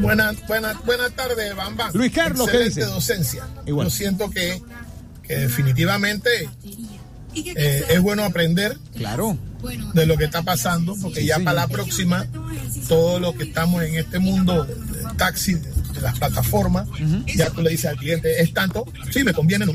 Buenas tardes, Bamba. Luis Carlos, ¿qué dice? Docencia. Igual. Yo siento que definitivamente es bueno aprender Claro. de lo que está pasando, porque ya para la próxima, todos los que estamos en este mundo del taxi, de las plataformas, ya tú le dices al cliente, es tanto, sí, me conviene.